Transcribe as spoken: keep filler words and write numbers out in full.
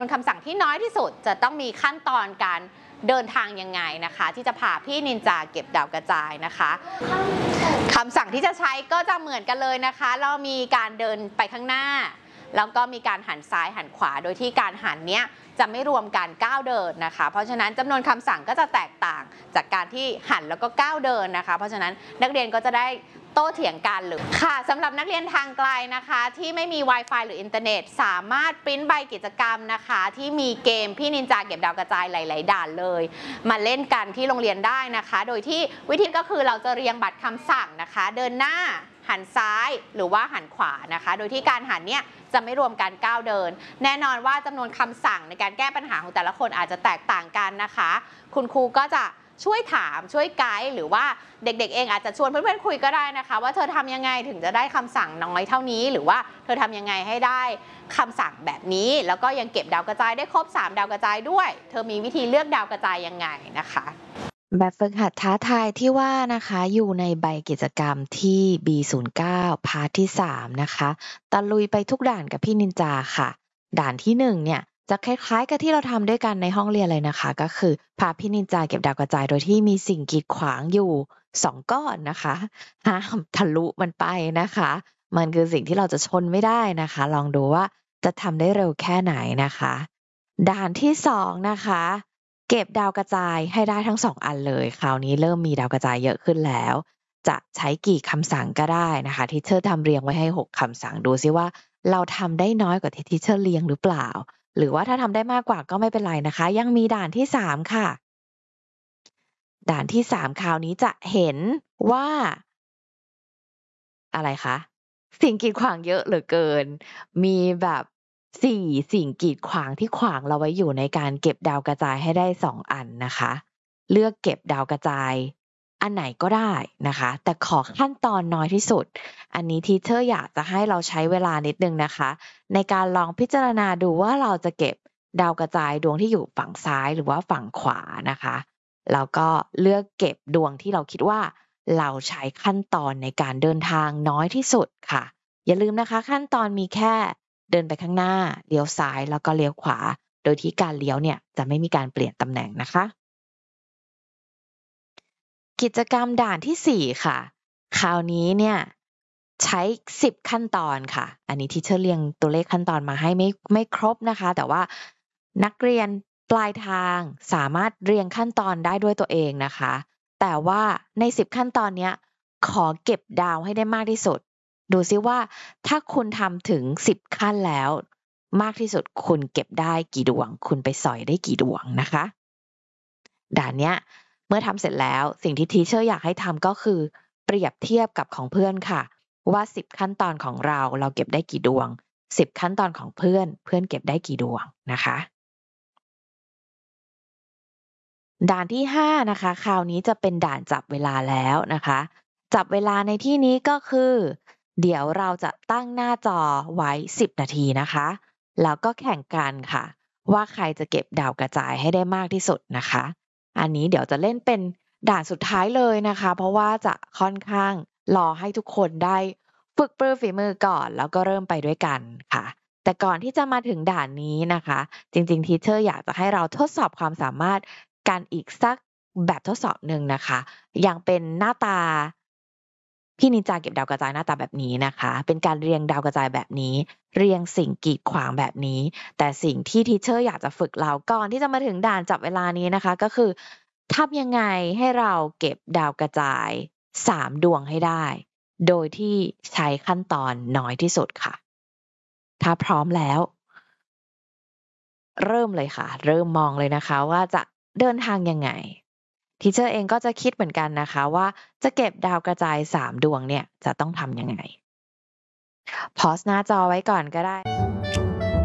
เป็นคำสั่งที่น้อยที่สุดจะต้องมีขั้นตอนการเดินทางยังไงนะคะที่จะพาพี่นินจาเก็บดาวกระจายนะคะคำสั่งที่จะใช้ก็จะเหมือนกันเลยนะคะเรามีการเดินไปข้างหน้าแล้วก็มีการหันซ้ายหันขวาโดยที่การหันเนี้ยจะไม่รวมกันก้าวเดินนะคะเพราะฉะนั้นจำนวนคำสั่งก็จะแตกต่างจากการที่หันแล้วก็ก้าวเดินนะคะเพราะฉะนั้นนักเรียนก็จะได้โต้เถียงกันหรือค่ะสำหรับนักเรียนทางไกลนะคะที่ไม่มี Wi-Fi หรืออินเทอร์เน็ตสามารถปริ้นใบกิจกรรมนะคะที่มีเกมพี่นินจาเก็บดาวกระจายหลายๆด่านเลยมาเล่นกันที่โรงเรียนได้นะคะโดยที่วิธีก็คือเราจะเรียงบัตรคำสั่งนะคะเดินหน้าหันซ้ายหรือว่าหันขวานะคะโดยที่การหันเนี้ยจะไม่รวมกันก้าวเดินแน่นอนว่าจำนวนคำสั่งในการแก้ปัญหาของแต่ละคนอาจจะแตกต่างกันนะคะคุณครูก็จะช่วยถามช่วยไกด์หรือว่าเด็กๆเองอาจจะชวนเพื่อนๆคุยก็ได้นะคะว่าเธอทำยังไงถึงจะได้คำสั่งน้อยเท่านี้หรือว่าเธอทำยังไงให้ได้คำสั่งแบบนี้แล้วก็ยังเก็บดาวกระจายได้ครบสามดาวกระจายด้วยเธอมีวิธีเลือกดาวกระจายยังไงนะคะแบบฝึกหัดท้าทายที่ว่านะคะอยู่ในใบกิจกรรมที่ บี ศูนย์ เก้า พาร์ทที่สามนะคะตะลุยไปทุกด่านกับพี่นินจาค่ะด่านที่หนึ่งเนี่ยจะคล้ายๆกับที่เราทำด้วยกันในห้องเรียนเลยนะคะก็คือพาพี่นินจาเก็บดาวกระจายโดยที่มีสิ่งกีดขวางอยู่สองก้อนนะคะห้ามทะลุมันไปนะคะมันคือสิ่งที่เราจะชนไม่ได้นะคะลองดูว่าจะทำได้เร็วแค่ไหนนะคะด่านที่สองนะคะเก็บดาวกระจายให้ได้ทั้งสองอันเลยคราวนี้เริ่มมีดาวกระจายเยอะขึ้นแล้วจะใช้กี่คำสั่งก็ได้นะคะทีเชอร์ทำเรียงไว้ให้หกคำสั่งดูซิว่าเราทำได้น้อยกว่าที่ทีเชอร์เรียงหรือเปล่าหรือว่าถ้าทำได้มากกว่าก็ไม่เป็นไรนะคะยังมีด่านที่สามค่ะด่านที่สามคราวนี้จะเห็นว่าอะไรคะสิ่งกีดขวางเยอะเหลือเกินมีแบบสี่สิ่งกีดขวางที่ขวางเราไว้อยู่ในการเก็บดาวกระจายให้ได้สองอันนะคะเลือกเก็บดาวกระจายอันไหนก็ได้นะคะแต่ขอขั้นตอนน้อยที่สุดอันนี้ทีเชอร์อยากจะให้เราใช้เวลานิดนึงนะคะในการลองพิจารณาดูว่าเราจะเก็บดาวกระจายดวงที่อยู่ฝั่งซ้ายหรือว่าฝั่งขวานะคะแล้วก็เลือกเก็บดวงที่เราคิดว่าเราใช้ขั้นตอนในการเดินทางน้อยที่สุดค่ะอย่าลืมนะคะขั้นตอนมีแค่เดินไปข้างหน้าเลี้ยวซ้ายแล้วก็เลี้ยวขวาโดยที่การเลี้ยวเนี่ยจะไม่มีการเปลี่ยนตำแหน่งนะคะกิจกรรมด่านที่สี่ค่ะคราวนี้เนี่ยใช้สิบขั้นตอนค่ะอันนี้ที่เชอร์เรียงตัวเลขขั้นตอนมาให้ไม่ไม่ครบนะคะแต่ว่านักเรียนปลายทางสามารถเรียงขั้นตอนได้ด้วยตัวเองนะคะแต่ว่าในสิบขั้นตอนเนี้ยขอเก็บดาวให้ได้มากที่สุดดูซิว่าถ้าคุณทำถึงสิบขั้นแล้วมากที่สุดคุณเก็บได้กี่ดวงคุณไปสอยได้กี่ดวงนะคะด่านเนี้ยเมื่อทำเสร็จแล้วสิ่งที่ทีเชอร์อยากให้ทำก็คือเปรียบเทียบกับของเพื่อนค่ะว่าสิบขั้นตอนของเราเราเก็บได้กี่ดวงสิบขั้นตอนของเพื่อนเพื่อนเก็บได้กี่ดวงนะคะด่านที่ห้านะคะคราวนี้จะเป็นด่านจับเวลาแล้วนะคะจับเวลาในที่นี้ก็คือเดี๋ยวเราจะตั้งหน้าจอไว้สิบนาทีนะคะแล้วก็แข่งกันค่ะว่าใครจะเก็บดาวกระจายให้ได้มากที่สุดนะคะอันนี้เดี๋ยวจะเล่นเป็นด่านสุดท้ายเลยนะคะเพราะว่าจะค่อนข้างรอให้ทุกคนได้ฝึกปรือฝีมือก่อนแล้วก็เริ่มไปด้วยกันค่ะแต่ก่อนที่จะมาถึงด่านนี้นะคะจริงๆทีเชอร์อยากจะให้เราทดสอบความสามารถกันอีกสักแบบทดสอบหนึ่งนะคะอย่างเป็นหน้าตาพี่นินจาเก็บดาวกระจายหน้าตาแบบนี้นะคะเป็นการเรียงดาวกระจายแบบนี้เรียงสิ่งกีดขวางแบบนี้แต่สิ่งที่ทีเชอร์อยากจะฝึกเราก่อนที่จะมาถึงด่านจับเวลานี้นะคะก็คือทำยังไงให้เราเก็บดาวกระจายสามดวงให้ได้โดยที่ใช้ขั้นตอนน้อยที่สุดค่ะถ้าพร้อมแล้วเริ่มเลยค่ะเริ่มมองเลยนะคะว่าจะเดินทางยังไงทีเชอร์เองก็จะคิดเหมือนกันนะคะว่าจะเก็บดาวกระจายสามดวงเนี่ยจะต้องทำยังไงพอสหน้าจอไว้ก่อนก็ได้